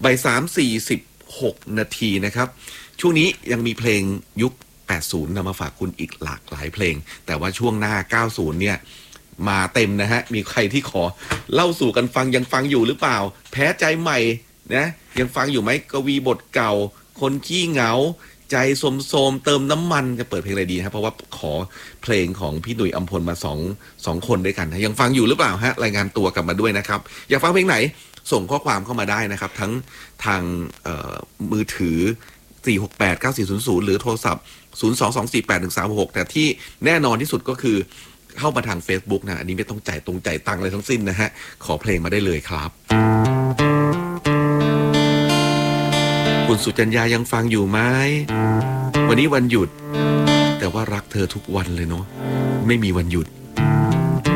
บ่าย3:46 นาทีนะครับช่วงนี้ยังมีเพลงยุค80นำมาฝากคุณอีกหลากหลายเพลงแต่ว่าช่วงหน้า90เนี่ยมาเต็มนะฮะมีใครที่ขอเล่าสู่กันฟังยังฟังอยู่หรือเปล่าแพ้ใจใหม่นะยังฟังอยู่ไหมกวีบทเก่าคนขี้เหงาใจโสมเติมน้ำมันจะเปิดเพลงอะไรดีครับเพราะว่าขอเพลงของพี่หนุ่ยอัมพลมาสองคนด้วยกันนะยังฟังอยู่หรือเปล่าฮะรายงานตัวกลับมาด้วยนะครับอยากฟังเพลงไหนส่งข้อความเข้ามาได้นะครับทั้งทางมือถือ4689400หรือโทรศัพท์022481366แต่ที่แน่นอนที่สุดก็คือเข้ามาทาง Facebook นะอันนี้ไม่ต้องจ่ายตังค์อะไรทั้งสิ้นนะฮะขอเพลงมาได้เลยครับคุณสุจัญญายังฟังอยู่ไหมวันนี้วันหยุดแต่ว่ารักเธอทุกวันเลยเนาะไม่มีวันหยุด